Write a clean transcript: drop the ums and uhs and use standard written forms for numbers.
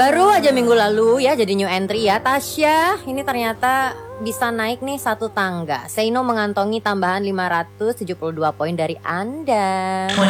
Baru aja minggu lalu ya jadi new entry ya Tasya. Ini ternyata bisa naik nih 1 tangga. Seino mengantongi tambahan 572 poin dari Anda.